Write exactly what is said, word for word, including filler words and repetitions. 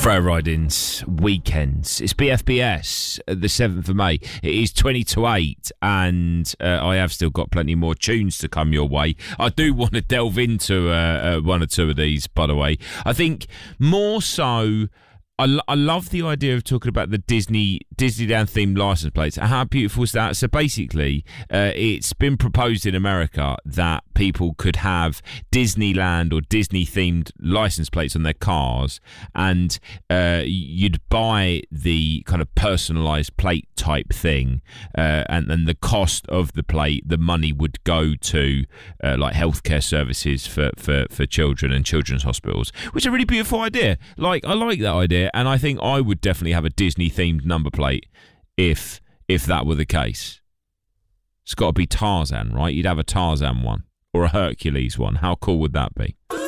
Freya Riding's Weekends. It's B F B S, the seventh of May. It is twenty to eight, and uh, I have still got plenty more tunes to come your way. I do want to delve into uh, uh, one or two of these, by the way. I think more so, I, I love the idea of talking about the Disney Disneyland themed license plates. How beautiful is that? So basically, uh, it's been proposed in America that people could have Disneyland or Disney themed license plates on their cars, and uh, you'd buy the kind of personalized plate type thing, uh, and then the cost of the plate, the money would go to uh, like healthcare services for, for, for children and children's hospitals, which is a really beautiful idea. Like, I like that idea. And I think I would definitely have a Disney-themed number plate if if that were the case. It's got to be Tarzan, right? You'd have a Tarzan one or a Hercules one. How cool would that be?